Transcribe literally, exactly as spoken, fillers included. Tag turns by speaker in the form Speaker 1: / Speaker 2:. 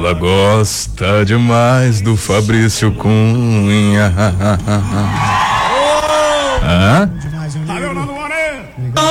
Speaker 1: ela gosta demais do Fabrício Cunha. Hã?
Speaker 2: Valeu, Nando Moreira.